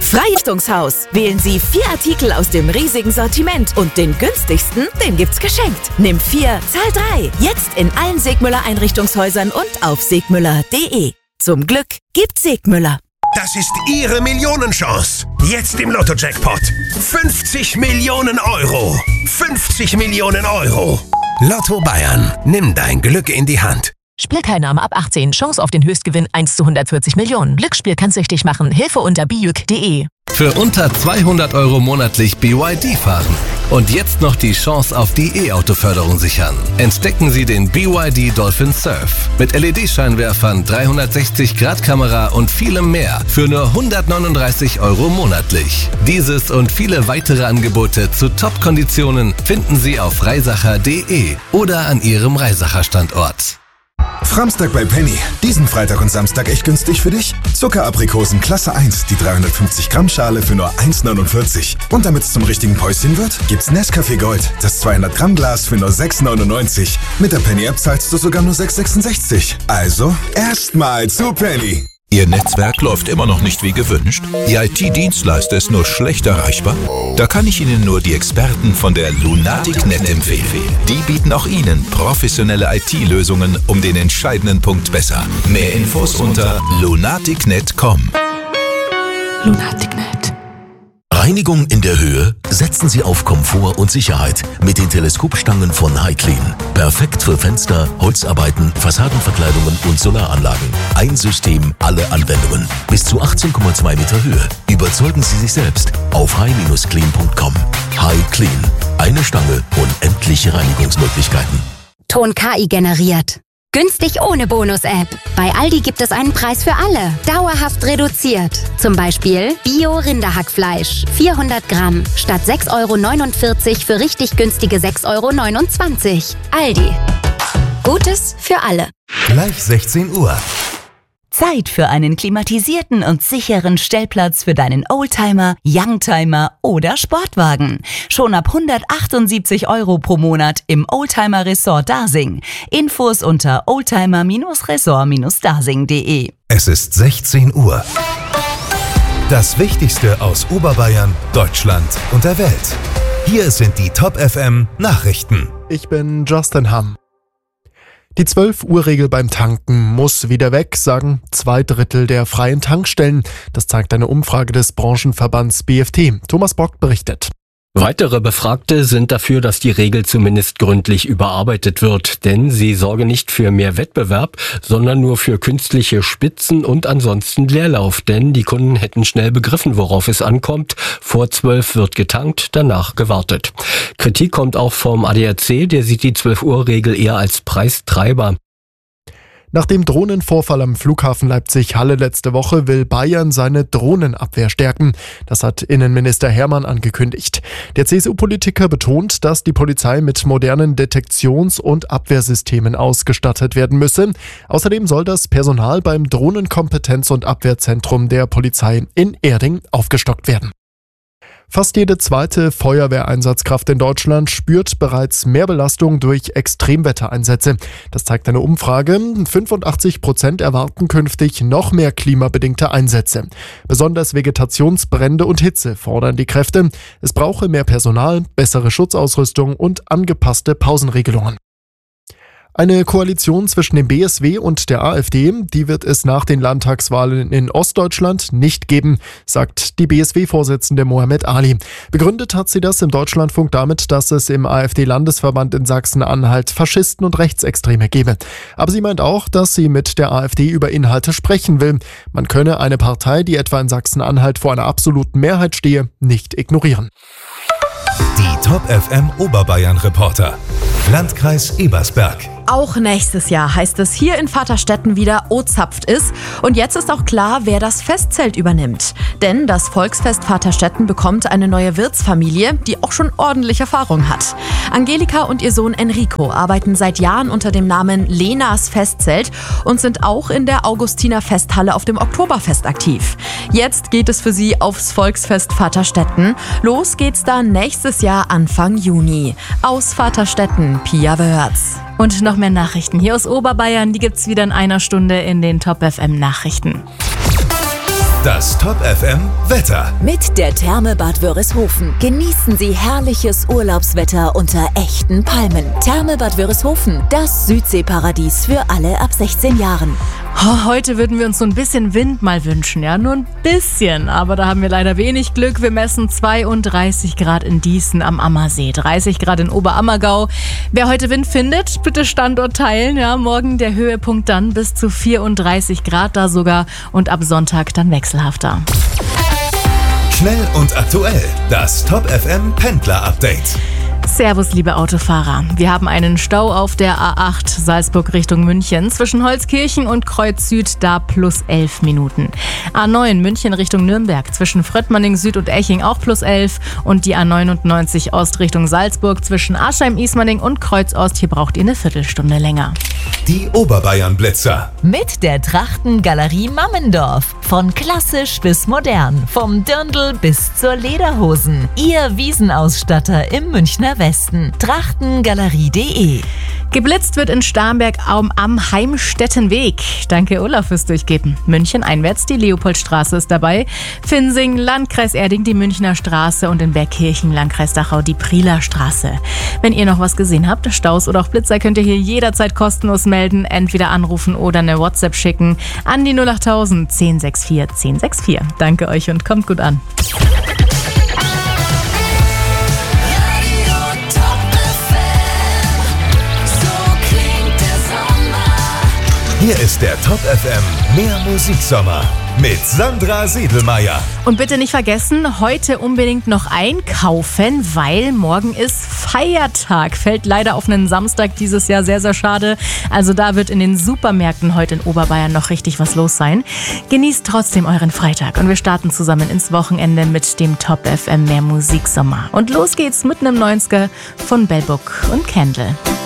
Freileistungshaus. Wählen Sie 4 Artikel aus dem riesigen Sortiment und den günstigsten, den gibt's geschenkt. Nimm 4, zahl 3. Jetzt in allen Segmüller Einrichtungshäusern und auf segmüller.de. Zum Glück gibt's Segmüller. Das ist Ihre Millionenchance. Jetzt im Lotto-Jackpot. 50 Millionen Euro. 50 Millionen Euro. Lotto Bayern. Nimm dein Glück in die Hand. Spielteilnahme ab 18. Chance auf den Höchstgewinn 1 zu 140 Millionen. Glücksspiel kann süchtig machen. Hilfe unter biuk.de. Für unter 200 Euro monatlich BYD fahren. Und jetzt noch die Chance auf die E-Auto-Förderung sichern. Entdecken Sie den BYD Dolphin Surf. Mit LED-Scheinwerfern, 360-Grad-Kamera und vielem mehr. Für nur 139 Euro monatlich. Dieses und viele weitere Angebote zu Top-Konditionen finden Sie auf reisacher.de oder an Ihrem Reisacher-Standort. Framstag bei Penny. Diesen Freitag und Samstag echt günstig für dich? Zuckeraprikosen Klasse 1, die 350 Gramm Schale für nur 1,49. Und damit es zum richtigen Päuschen wird, gibt's Nescafé Gold, das 200 Gramm Glas für nur 6,99. Mit der Penny App zahlst du sogar nur 6,66. Also erstmal zu Penny. Ihr Netzwerk läuft immer noch nicht wie gewünscht? Ihr IT-Dienstleister ist nur schlecht erreichbar? Da kann ich Ihnen nur die Experten von der Lunatic.net empfehlen. Die bieten auch Ihnen professionelle IT-Lösungen um den entscheidenden Punkt besser. Mehr Infos unter lunatic.net.com. Lunatic.net. Reinigung in der Höhe? Setzen Sie auf Komfort und Sicherheit mit den Teleskopstangen von Hyclean. Perfekt für Fenster, Holzarbeiten, Fassadenverkleidungen und Solaranlagen. Ein System, alle Anwendungen. Bis zu 18,2 Meter Höhe. Überzeugen Sie sich selbst auf high-clean.com. Hyclean. Eine Stange, unendliche Reinigungsmöglichkeiten. Ton KI generiert. Günstig ohne Bonus-App. Bei Aldi gibt es einen Preis für alle. Dauerhaft reduziert. Zum Beispiel Bio-Rinderhackfleisch. 400 Gramm. Statt 6,49 € für richtig günstige 6,29 €. Aldi. Gutes für alle. Gleich 16 Uhr. Zeit für einen klimatisierten und sicheren Stellplatz für deinen Oldtimer, Youngtimer oder Sportwagen. Schon ab 178 € pro Monat im Oldtimer Resort Dasing. Infos unter oldtimer-resort-dasing.de. Es ist 16 Uhr. Das Wichtigste aus Oberbayern, Deutschland und der Welt. Hier sind die Top FM Nachrichten. Ich bin Justin Hamm. Die 12-Uhr-Regel beim Tanken muss wieder weg, sagen 2/3 der freien Tankstellen. Das zeigt eine Umfrage des Branchenverbands BFT. Thomas Bock berichtet. Weitere Befragte sind dafür, dass die Regel zumindest gründlich überarbeitet wird, denn sie sorge nicht für mehr Wettbewerb, sondern nur für künstliche Spitzen und ansonsten Leerlauf, denn die Kunden hätten schnell begriffen, worauf es ankommt. Vor 12 wird getankt, danach gewartet. Kritik kommt auch vom ADAC, der sieht die 12-Uhr-Regel eher als Preistreiber. Nach dem Drohnenvorfall am Flughafen Leipzig-Halle letzte Woche will Bayern seine Drohnenabwehr stärken. Das hat Innenminister Hermann angekündigt. Der CSU-Politiker betont, dass die Polizei mit modernen Detektions- und Abwehrsystemen ausgestattet werden müsse. Außerdem soll das Personal beim Drohnenkompetenz- und Abwehrzentrum der Polizei in Erding aufgestockt werden. Fast jede zweite Feuerwehreinsatzkraft in Deutschland spürt bereits mehr Belastung durch Extremwettereinsätze. Das zeigt eine Umfrage. 85% erwarten künftig noch mehr klimabedingte Einsätze. Besonders Vegetationsbrände und Hitze fordern die Kräfte. Es brauche mehr Personal, bessere Schutzausrüstung und angepasste Pausenregelungen. Eine Koalition zwischen dem BSW und der AfD, die wird es nach den Landtagswahlen in Ostdeutschland nicht geben, sagt die BSW-Vorsitzende Mohammed Ali. Begründet hat sie das im Deutschlandfunk damit, dass es im AfD-Landesverband in Sachsen-Anhalt Faschisten und Rechtsextreme gebe. Aber sie meint auch, dass sie mit der AfD über Inhalte sprechen will. Man könne eine Partei, die etwa in Sachsen-Anhalt vor einer absoluten Mehrheit stehe, nicht ignorieren. Die Top FM Oberbayern Reporter. Landkreis Ebersberg. Auch nächstes Jahr heißt es hier in Vaterstetten wieder O-Zapft ist. Und jetzt ist auch klar, wer das Festzelt übernimmt. Denn das Volksfest Vaterstetten bekommt eine neue Wirtsfamilie, die auch schon ordentlich Erfahrung hat. Angelika und ihr Sohn Enrico arbeiten seit Jahren unter dem Namen Lenas Festzelt und sind auch in der Augustiner Festhalle auf dem Oktoberfest aktiv. Jetzt geht es für sie aufs Volksfest Vaterstetten. Los geht's dann nächstes Jahr Anfang Juni. Aus Vaterstetten, Pia Wörz. Und noch mehr Nachrichten hier aus Oberbayern, die gibt's wieder in einer Stunde in den Top FM Nachrichten. Das Top FM Wetter. Mit der Therme Bad Wörishofen genießen Sie herrliches Urlaubswetter unter echten Palmen. Therme Bad Wörishofen, das Südseeparadies für alle ab 16 Jahren. Heute würden wir uns so ein bisschen Wind mal wünschen, ja, nur ein bisschen. Aber da haben wir leider wenig Glück. Wir messen 32 Grad in Dießen am Ammersee, 30 Grad in Oberammergau. Wer heute Wind findet, bitte Standort teilen. Ja, morgen der Höhepunkt dann bis zu 34 Grad da sogar und ab Sonntag dann wechselhafter. Schnell und aktuell. Das Top FM Pendler Update. Servus, liebe Autofahrer. Wir haben einen Stau auf der A8 Salzburg Richtung München zwischen Holzkirchen und Kreuz Süd, da plus 11 Minuten. A9 München Richtung Nürnberg zwischen Fröttmanning Süd und Eching auch plus 11 und die A99 Ost Richtung Salzburg zwischen Aschheim-Ismaning und Kreuz Ost, hier braucht ihr eine Viertelstunde länger. Die Oberbayern-Blitzer. Mit der Trachtengalerie Mammendorf. Von klassisch bis modern. Vom Dirndl bis zur Lederhosen. Ihr Wiesenausstatter im Münchner Westen. Trachtengalerie.de. Geblitzt wird in Starnberg am Heimstettenweg. Danke Ulla fürs Durchgeben. München einwärts, die Leopoldstraße ist dabei. Finsing, Landkreis Erding, die Münchner Straße und in Bergkirchen, Landkreis Dachau, die Prieler Straße. Wenn ihr noch was gesehen habt, Staus oder auch Blitzer, könnt ihr hier jederzeit kostenlos melden. Entweder anrufen oder eine WhatsApp schicken an die 08000 1064 1064. Danke euch und kommt gut an. Hier ist der Top FM Mehr Musiksommer mit Sandra Siedelmeier. Und bitte nicht vergessen, heute unbedingt noch einkaufen, weil morgen ist Feiertag. Fällt leider auf einen Samstag dieses Jahr, sehr, sehr schade. Also da wird in den Supermärkten heute in Oberbayern noch richtig was los sein. Genießt trotzdem euren Freitag und wir starten zusammen ins Wochenende mit dem Top FM Mehr Musiksommer. Und los geht's mit einem 90er von Bellbook und Kendall.